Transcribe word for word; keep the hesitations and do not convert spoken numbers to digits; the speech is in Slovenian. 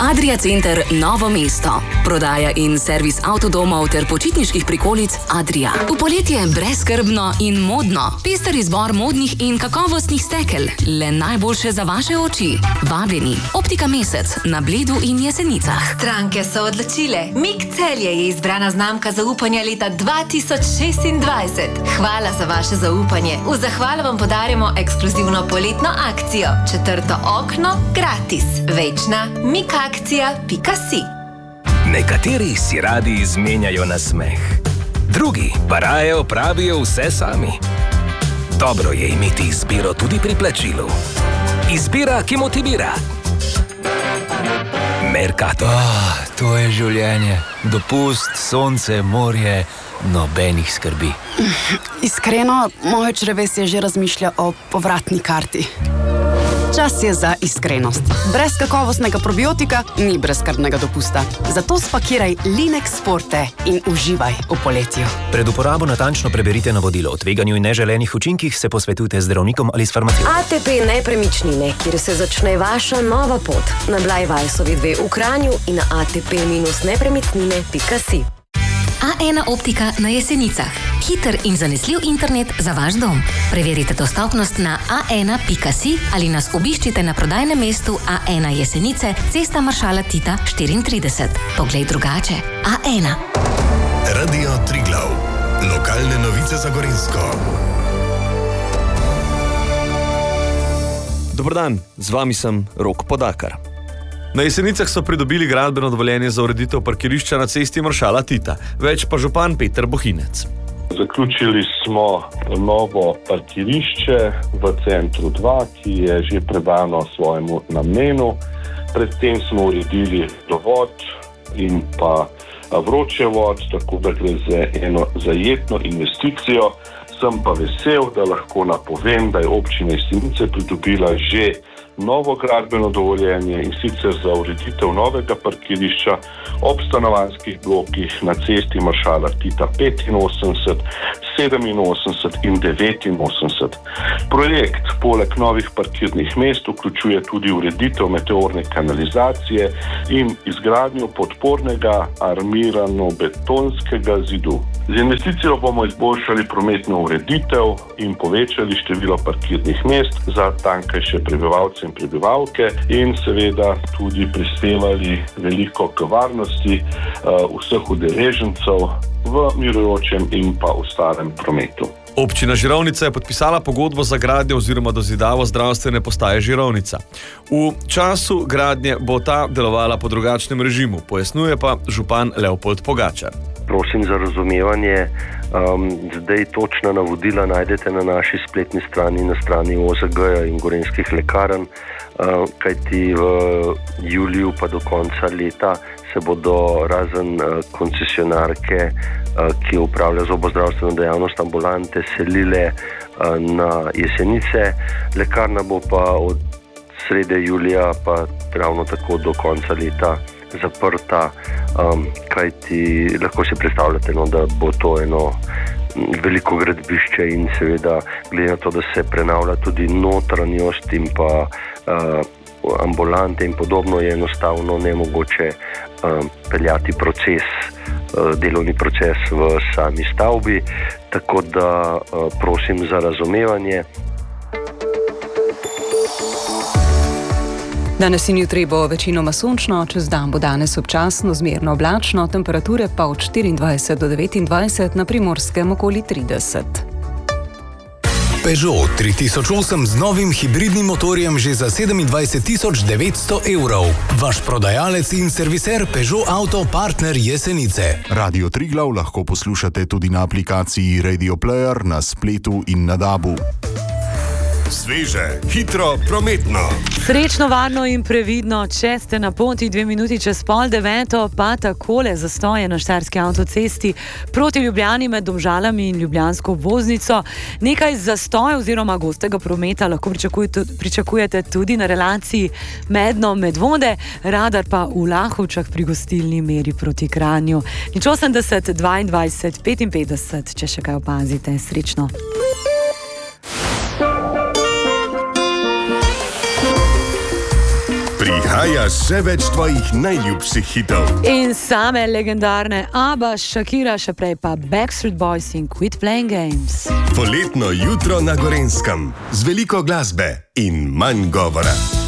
Adria Center Novo mesto. Prodaja in servis avtodomov ter počitniških prikolic Adria. V poletje brezskrbno in modno. Pester izbor modnih in kakovostnih stekel. Le najboljše za vaše oči. Vabljeni. Optika Mesec na Bledu in Jesenicah. Stranke so odločile. Mik Celje je izbrana znamka zaupanja leta dva tisoč šestindvajset. Hvala za vaše zaupanje. V zahvalo vam podarjamo ekskluzivno poletno akcijo. Četrto okno gratis. Večna mikakcija pika si. Nekateri si radi izmenjajo na smeh, drugi pa raje opravijo vse sami. Dobro je imeti izbiro tudi pri plačilu. Izbira, ki motivira. Mercator. Oh, to je življenje. Dopust, sonce, morje, nobenih skrbi. Iskreno, moje črevesje že razmišlja o povratni karti. Čas je za iskrenost. Brez kakovostnega probiotika ni brezskrbnega dopusta. Zato spakiraj Linex Forte in uživaj v poletju. Pred uporabo natančno preberite navodilo. O tveganju in neželenih učinkih se posvetujte z zdravnikom ali s farmacevtom. A T P Nepremičnine, kjer se začne vaša nova pot. Na Blajvajsovi dve v Kranju in na a t p nepremičnine pika si. A ena optika na Jesenicah. Hiter in zanesljiv internet za vaš dom. Preverite dostopnost na a ena pika si ali nas obiščite na prodajnem mestu A ena Jesenice, cesta Maršala Tita štiriintrideset. Poglej drugače. A ena. Radio Triglav. Lokalne novice za Gorenjsko. Dober dan, z vami sem Rok Podakar. Na Jesenicah so pridobili gradbeno dovoljenje za ureditev parkirišča na cesti Maršala Tita. Več pa župan Peter Bohinec. Zaključili smo novo parkirišče v centru dva, ki je že predano svojemu namenu. Predtem smo uredili dovod in pa vročevod, tako da gre za eno zajetno investicijo. Sem pa vesel, da lahko napovem, da je občina Jesenice pridobila že novo gradbeno dovoljenje in sicer za ureditev novega parkirišča ob stanovanjskih blokih na cesti Maršala Tita petinosemdeset, sedeminosemdeset in devetinosemdeset. Projekt poleg novih parkirnih mest vključuje tudi ureditev meteorne kanalizacije in izgradnjo podpornega armirano-betonskega zidu. Z investicijo bomo izboljšali prometno ureditev in povečali število parkirnih mest za tankajše prebivalce in prebivalke in seveda tudi prispevali veliko k varnosti uh, vseh udeležencev v mirujočem in pa ostalem prometu. Občina Žirovnica je podpisala pogodbo za gradnjo oziroma dozidavo zdravstvene postaje Žirovnica. V času gradnje bo ta delovala po drugačnem režimu, pojasnjuje pa župan Leopold Pogačar. Prosim za razumevanje, um, zdaj točna navodila najdete na naši spletni strani, na strani O Z G-ja in Gorenjskih lekarn, uh, kajti v juliju pa do konca leta se bodo razen uh, koncesionarke, uh, ki upravlja zobozdravstveno dejavnost ambulante, selile uh, na Jesenice. Lekarna bo pa od srede julija pa ravno tako do konca leta zaprta, um, kajti lahko si predstavljate, no, da bo to eno veliko gradbišče in seveda glede na to, da se prenavlja tudi notranjost in pa uh, ambulante in podobno, je enostavno nemogoče um, peljati proces, uh, delovni proces v sami stavbi, tako da uh, prosim za razumevanje. Danes in jutri bo večinoma sončno, čez dan bo danes občasno zmerno oblačno, temperature pa od štiriindvajset do devetindvajset, na Primorskem okoli trideset. Peugeot tri tisoč osem z novim hibridnim motorjem že za sedemindvajset tisoč devetsto evrov. Vaš prodajalec in serviser Peugeot Auto Partner Jesenice. Radio Triglav lahko poslušate tudi na aplikaciji Radio Player, na spletu in na dabu. Sveže, hitro, prometno. Srečno, varno in previdno, če ste na poti dve minuti čez pol deveto, pa takole zastoje na Štajerski avtocesti proti Ljubljani med Domžalami in ljubljansko obvoznico. Nekaj zastojev oziroma gostega prometa lahko pričakujete, pričakujete tudi na relaciji Medno-Medvode, Radar pa v Lahovčah pri gostilni meri proti Kranju. Nič osemdeset, dvaindvajset, petinpetdeset, če še kaj opazite. Srečno. Pri Prihaja še več tvojih najljubših hitov. In same legendarne Abba, Shakira, še prej pa Backstreet Boys in Quit Playing Games. Poletno jutro na Gorenjskem z veliko glasbe in manj govora.